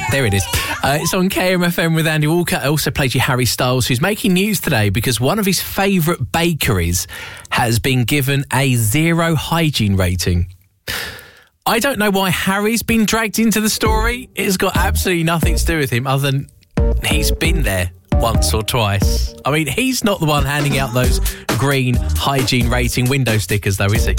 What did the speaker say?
There it is. It's on KMFM with Andy Walker. I also played you Harry Styles, who's making news today because one of his favourite bakeries has been given a 0 hygiene rating. I don't know why Harry's been dragged into the story. It's got absolutely nothing to do with him other than he's been there once or twice. I mean, he's not the one handing out those green hygiene rating window stickers, though, is he?